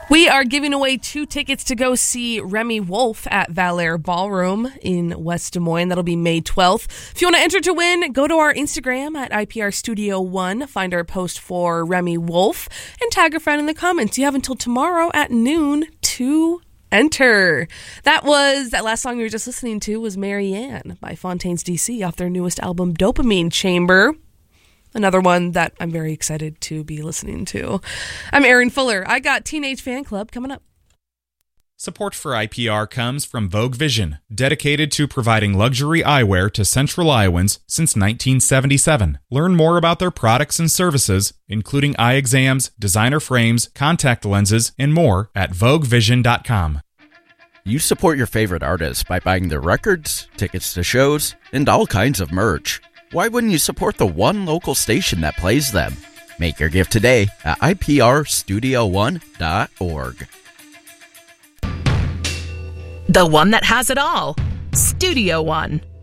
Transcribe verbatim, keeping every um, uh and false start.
We are giving away two tickets to go see Remy Wolf at Valère Ballroom in West Des Moines. That'll be May twelfth. If you want to enter to win, go to our Instagram at I P R Studio One, find our post for Remy Wolf, and tag a friend in the comments. You have until tomorrow at noon to enter. That was, that last song you were just listening to was Marianne by Fontaines D C off their newest album, Dopamine Chamber. Another one that I'm very excited to be listening to. I'm Erin Fuller. I got Teenage Fan Club coming up. Support for I P R comes from Vogue Vision, dedicated to providing luxury eyewear to Central Iowans since nineteen seventy-seven. Learn more about their products and services, including eye exams, designer frames, contact lenses, and more at vogue vision dot com. You support your favorite artists by buying their records, tickets to shows, and all kinds of merch. Why wouldn't you support the one local station that plays them? Make your gift today at I P R studio one dot org. The one that has it all. Studio One.